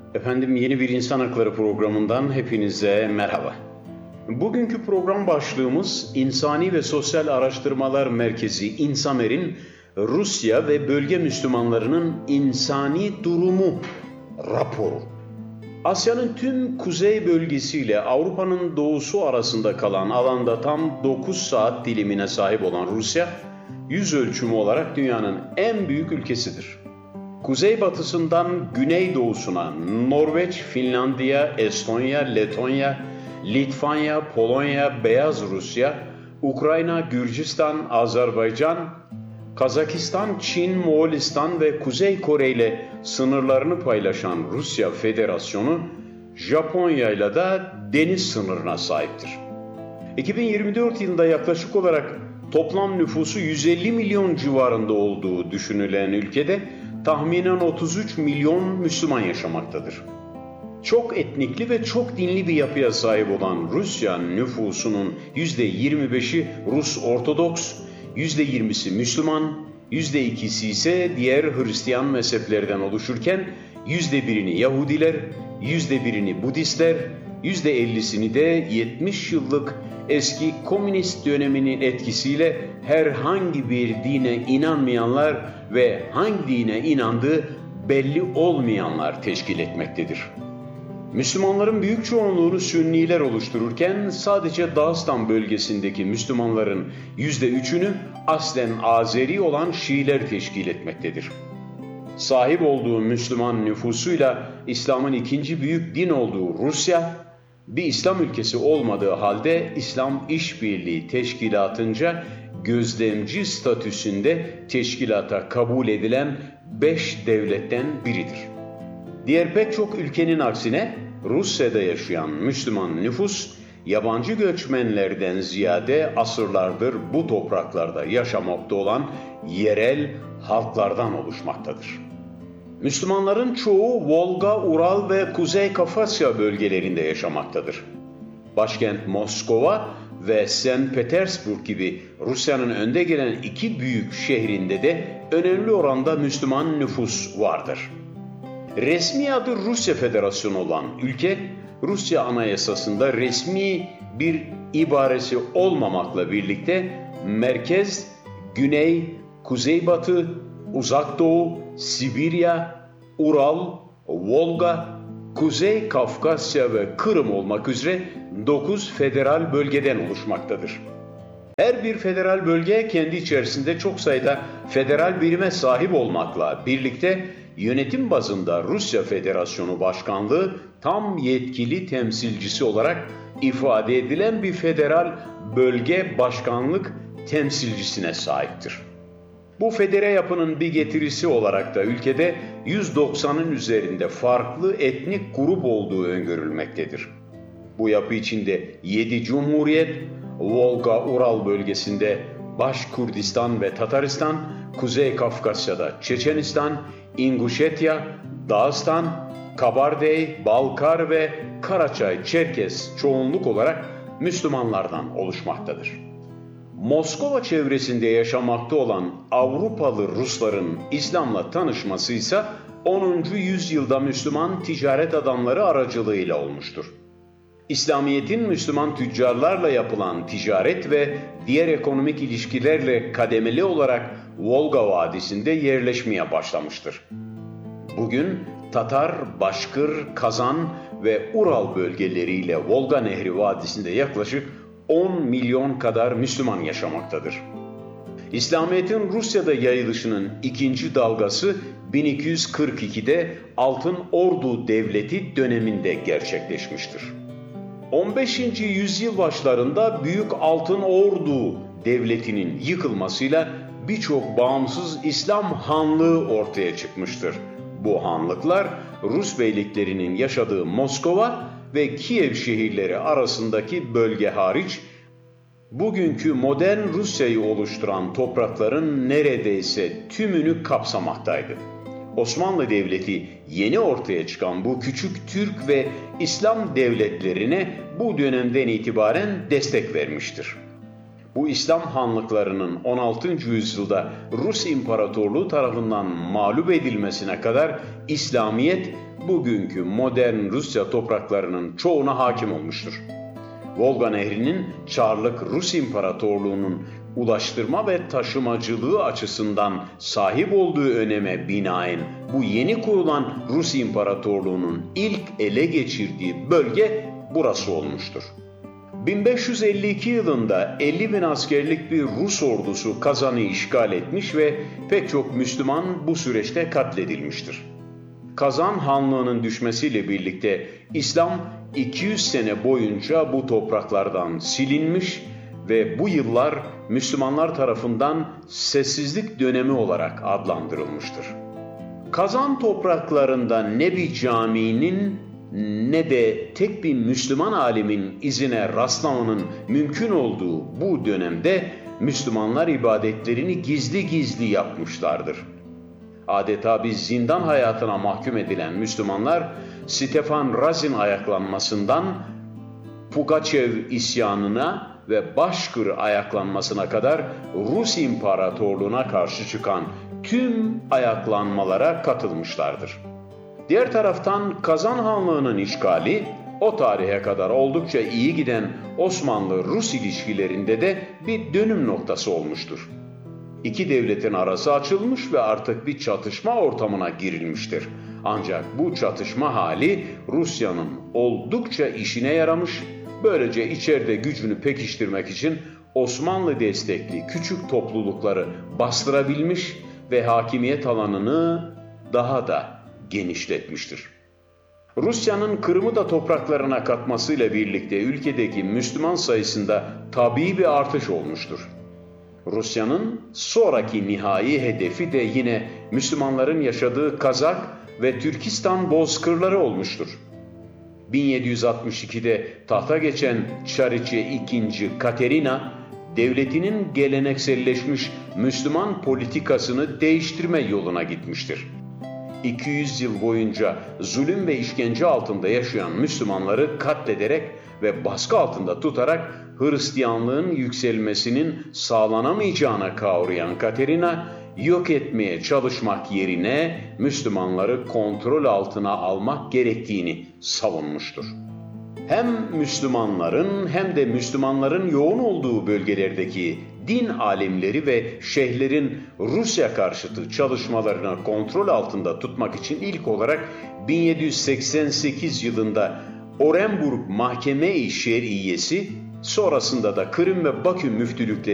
Efendim yeni bir İnsan Hakları programından hepinize merhaba. Bugünkü program başlığımız İnsani ve Sosyal Araştırmalar Merkezi İNSAMER'in Rusya ve bölge Müslümanlarının insani durumu raporu. Asya'nın tüm kuzey bölgesiyle Avrupa'nın doğusu arasında kalan alanda tam 9 saat dilimine sahip olan Rusya, yüz ölçümü olarak dünyanın en büyük ülkesidir. Kuzeybatısından güneydoğusuna Norveç, Finlandiya, Estonya, Letonya, Litvanya, Polonya, Beyaz Rusya, Ukrayna, Gürcistan, Azerbaycan, Kazakistan, Çin, Moğolistan ve Kuzey Kore ile sınırlarını paylaşan Rusya Federasyonu, Japonya ile de deniz sınırına sahiptir. 2024 yılında yaklaşık olarak toplam nüfusu 150 milyon civarında olduğu düşünülen ülkede tahminen 33 milyon Müslüman yaşamaktadır. Çok etnikli ve çok dinli bir yapıya sahip olan Rusya nüfusunun %25'i Rus Ortodoks, %20'si Müslüman, %2'si ise diğer Hristiyan mezheplerden oluşurken %1'ini Yahudiler, %1'ini Budistler, %50'sini de 70 yıllık eski komünist döneminin etkisiyle herhangi bir dine inanmayanlar ve hangi dine inandığı belli olmayanlar teşkil etmektedir. Müslümanların büyük çoğunluğunu Sünniler oluştururken sadece Dağıstan bölgesindeki Müslümanların %3'ünü aslen Azeri olan Şiiler teşkil etmektedir. Sahip olduğu Müslüman nüfusuyla İslam'ın ikinci büyük din olduğu Rusya, bir İslam ülkesi olmadığı halde İslam İşbirliği Teşkilatı'nca gözlemci statüsünde teşkilata kabul edilen 5 devletten biridir. Diğer pek çok ülkenin aksine Rusya'da yaşayan Müslüman nüfus, yabancı göçmenlerden ziyade asırlardır bu topraklarda yaşamakta olan yerel halklardan oluşmaktadır. Müslümanların çoğu Volga, Ural ve Kuzey Kafkasya bölgelerinde yaşamaktadır. Başkent Moskova ve St. Petersburg gibi Rusya'nın önde gelen iki büyük şehrinde de önemli oranda Müslüman nüfus vardır. Resmi adı Rusya Federasyonu olan ülke, Rusya Anayasası'nda resmi bir ibaresi olmamakla birlikte merkez, güney, kuzeybatı, uzak doğu, Sibirya, Ural, Volga, Kuzey Kafkasya ve Kırım olmak üzere 9 federal bölgeden oluşmaktadır. Her bir federal bölge kendi içerisinde çok sayıda federal birime sahip olmakla birlikte yönetim bazında Rusya Federasyonu Başkanlığı tam yetkili temsilcisi olarak ifade edilen bir federal bölge başkanlık temsilcisine sahiptir. Bu federe yapının bir getirisi olarak da ülkede 190'ın üzerinde farklı etnik grup olduğu öngörülmektedir. Bu yapı içinde 7 cumhuriyet, Volga-Ural bölgesinde Başkurdistan ve Tataristan, Kuzey Kafkasya'da Çeçenistan, İnguşetya, Dağıstan, Kabardey, Balkar ve Karaçay-Çerkes çoğunluk olarak Müslümanlardan oluşmaktadır. Moskova çevresinde yaşamakta olan Avrupalı Rusların İslam'la tanışması ise 10. yüzyılda Müslüman ticaret adamları aracılığıyla olmuştur. İslamiyet'in Müslüman tüccarlarla yapılan ticaret ve diğer ekonomik ilişkilerle kademeli olarak Volga Vadisi'nde yerleşmeye başlamıştır. Bugün Tatar, Başkır, Kazan ve Ural bölgeleriyle Volga Nehri Vadisi'nde yaklaşık 10 milyon kadar Müslüman yaşamaktadır. İslamiyet'in Rusya'da yayılışının ikinci dalgası 1242'de Altın Ordu Devleti döneminde gerçekleşmiştir. 15. yüzyıl başlarında Büyük Altın Ordu Devleti'nin yıkılmasıyla birçok bağımsız İslam hanlığı ortaya çıkmıştır. Bu hanlıklar Rus beyliklerinin yaşadığı Moskova ve Kiev şehirleri arasındaki bölge hariç, bugünkü modern Rusya'yı oluşturan toprakların neredeyse tümünü kapsamaktaydı. Osmanlı Devleti yeni ortaya çıkan bu küçük Türk ve İslam devletlerine bu dönemden itibaren destek vermiştir. Bu İslam hanlıklarının 16. yüzyılda Rus İmparatorluğu tarafından mağlup edilmesine kadar İslamiyet bugünkü modern Rusya topraklarının çoğuna hakim olmuştur. Volga Nehri'nin Çarlık Rus İmparatorluğu'nun ulaştırma ve taşımacılığı açısından sahip olduğu öneme binaen bu yeni kurulan Rus İmparatorluğu'nun ilk ele geçirdiği bölge burası olmuştur. 1552 yılında 50.000 askerlik bir Rus ordusu Kazan'ı işgal etmiş ve pek çok Müslüman bu süreçte katledilmiştir. Kazan Hanlığı'nın düşmesiyle birlikte İslam 200 sene boyunca bu topraklardan silinmiş ve bu yıllar Müslümanlar tarafından sessizlik dönemi olarak adlandırılmıştır. Kazan topraklarında ne bir caminin ne de tek bir Müslüman alimin izine rastlamanın mümkün olduğu bu dönemde Müslümanlar ibadetlerini gizli gizli yapmışlardır. Adeta bir zindan hayatına mahkum edilen Müslümanlar, Stefan Razin ayaklanmasından Pugaçev isyanına ve Başkır ayaklanmasına kadar Rus İmparatorluğu'na karşı çıkan tüm ayaklanmalara katılmışlardır. Diğer taraftan Kazan Hanlığı'nın işgali, o tarihe kadar oldukça iyi giden Osmanlı-Rus ilişkilerinde de bir dönüm noktası olmuştur. İki devletin arası açılmış ve artık bir çatışma ortamına girilmiştir. Ancak bu çatışma hali Rusya'nın oldukça işine yaramış, böylece içeride gücünü pekiştirmek için Osmanlı destekli küçük toplulukları bastırabilmiş ve hakimiyet alanını daha da genişletmiştir. Rusya'nın Kırım'ı da topraklarına katmasıyla birlikte ülkedeki Müslüman sayısında tabii bir artış olmuştur. Rusya'nın sonraki nihai hedefi de yine Müslümanların yaşadığı Kazak ve Türkistan bozkırları olmuştur. 1762'de tahta geçen Çariçe II. Katerina, devletinin gelenekselleşmiş Müslüman politikasını değiştirme yoluna gitmiştir. 200 yıl boyunca zulüm ve işkence altında yaşayan Müslümanları katlederek ve baskı altında tutarak Hristiyanlığın yükselmesinin sağlanamayacağına kavrayan Katerina, yok etmeye çalışmak yerine Müslümanları kontrol altına almak gerektiğini savunmuştur. Hem Müslümanların hem de Müslümanların yoğun olduğu bölgelerdeki din alimleri ve şeyhlerin Rusya karşıtı çalışmalarını kontrol altında tutmak için ilk olarak 1788 yılında Orenburg Mahkeme-i Şer'iyesi, sonrasında da Kırım ve Bakü müftülükleri